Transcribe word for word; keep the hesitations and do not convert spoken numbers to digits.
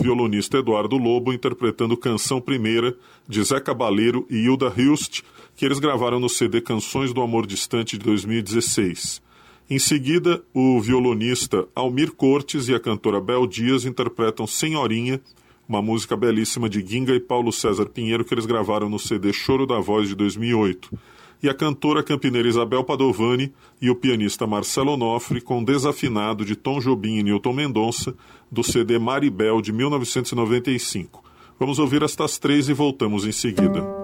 violonista Eduardo Lobo interpretando Canção Primeira, de Zé Cabaleiro e Hilda Hilst, que eles gravaram no C D Canções do Amor Distante de dois mil e dezesseis. Em seguida, o violonista Almir Cortes e a cantora Bel Dias interpretam Senhorinha, uma música belíssima de Ginga e Paulo César Pinheiro que eles gravaram no C D Choro da Voz de dois mil e oito. E a cantora campineira Isabel Padovani e o pianista Marcelo Onofre com Desafinado de Tom Jobim e Newton Mendonça, do C D Maribel de mil novecentos e noventa e cinco. Vamos ouvir estas três e voltamos em seguida.